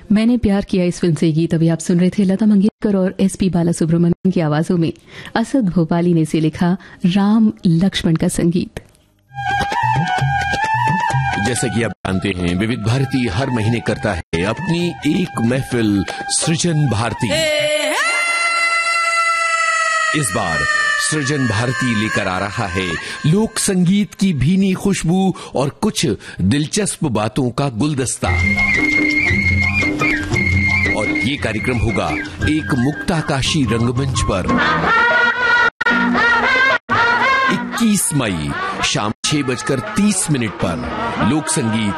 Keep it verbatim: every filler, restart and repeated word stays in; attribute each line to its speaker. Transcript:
Speaker 1: मैंने प्यार किया इस फिल्म से गीत अभी आप सुन रहे थे लता मंगेशकर और एस पी बालासुब्रमण्यम की आवाजों में असद भोपाली ने इसे लिखा, राम लक्ष्मण का संगीत।
Speaker 2: जैसा कि आप जानते हैं, विविध भारती हर महीने करता है अपनी एक महफिल सृजन भारती। इस बार सृजन भारती लेकर आ रहा है लोक संगीत की भीनी खुशबू और कुछ दिलचस्प बातों का गुलदस्ता। और ये कार्यक्रम होगा एक मुक्ताकाशी रंगमंच पर इक्कीस मई शाम छह बजकर तीस मिनट पर लोक संगीत